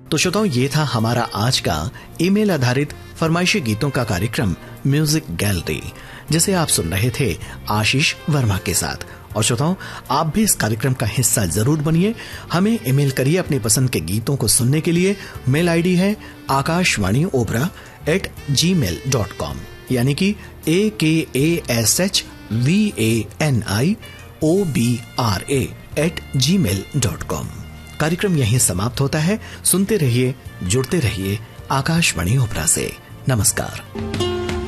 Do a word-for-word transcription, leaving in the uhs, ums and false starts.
तो श्रोताओं, ये था हमारा आज का ईमेल आधारित फरमाइशी गीतों का कार्यक्रम म्यूजिक गैलरी, जिसे आप सुन रहे थे आशीष वर्मा के साथ। और श्रोताओं, आप भी इस कार्यक्रम का हिस्सा जरूर बनिए। हमें ईमेल करिए अपनी पसंद के गीतों को सुनने के लिए। मेल आईडी है आकाशवाणी ओबरा एट जी मेल डॉट कॉम, यानी कि ए के A S H V A N I O B R A eight ji mail dot com. कार्यक्रम यहीं समाप्त होता है। सुनते रहिए, जुड़ते रहिए आकाशवाणी ओबरा से। नमस्कार।